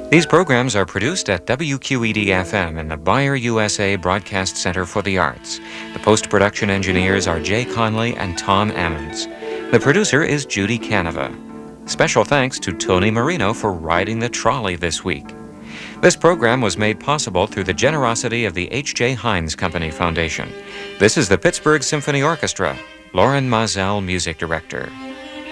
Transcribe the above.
These programs are produced at WQED-FM in the Bayer USA Broadcast Center for the Arts. The post-production engineers are Jay Conley and Tom Ammons. The producer is Judy Canova. Special thanks to Tony Marino for riding the trolley this week. This program was made possible through the generosity of the H.J. Heinz Company Foundation. This is the Pittsburgh Symphony Orchestra. Lauren Mazel, Music Director.